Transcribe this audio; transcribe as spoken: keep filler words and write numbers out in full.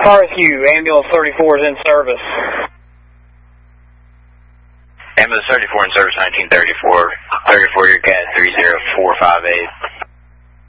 car rescue, ambulance thirty-four is in service. Ambulance thirty-four in service, nineteen thirty-four.